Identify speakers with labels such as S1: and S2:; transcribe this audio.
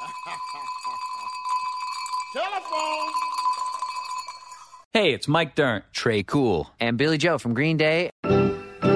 S1: Telephone.
S2: Hey, it's Mike Dirnt.
S3: Trey Cool. And Billy Joe from Green Day.